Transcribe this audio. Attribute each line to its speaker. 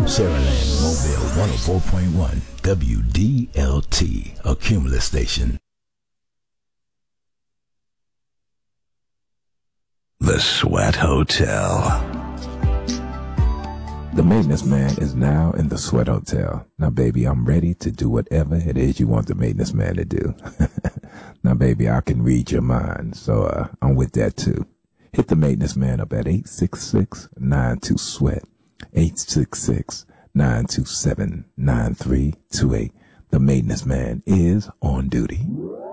Speaker 1: Saraland Mobile 104.1 WDLT, a Cumulus station.
Speaker 2: The Sweat Hotel.
Speaker 3: The maintenance man is now in the Sweat Hotel. Now, baby, I'm ready to do whatever it is you want the maintenance man to do. Now, baby, I can read your mind, so I'm with that, too. Hit the maintenance man up at 866-92-SWEAT, 866-927-9328. The maintenance man is on duty.